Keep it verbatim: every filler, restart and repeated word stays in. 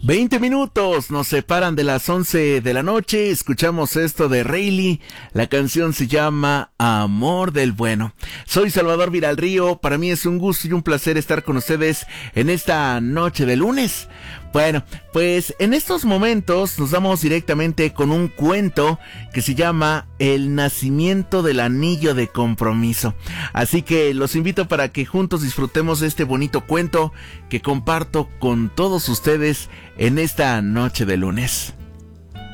Veinte minutos nos separan de las once de la noche. Escuchamos esto de Rayleigh. La canción se llama Amor del Bueno. Soy Salvador Viralrío. Para mí es un gusto y un placer estar con ustedes en esta noche de lunes. Bueno, pues en estos momentos nos vamos directamente con un cuento que se llama El nacimiento del anillo de compromiso. Así que los invito para que juntos disfrutemos de este bonito cuento que comparto con todos ustedes en esta noche de lunes.